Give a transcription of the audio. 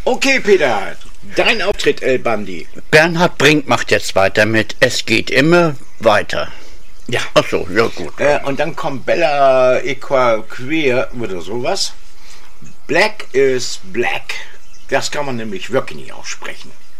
Okay, Peter, dein Auftritt, El Bandi. Bernhard Brink macht jetzt weiter mit Es geht immer weiter. Ja. Ach so, ja gut. Und dann kommt Bella Equa Queer oder sowas. Black is Black. Das kann man nämlich wirklich nicht aussprechen.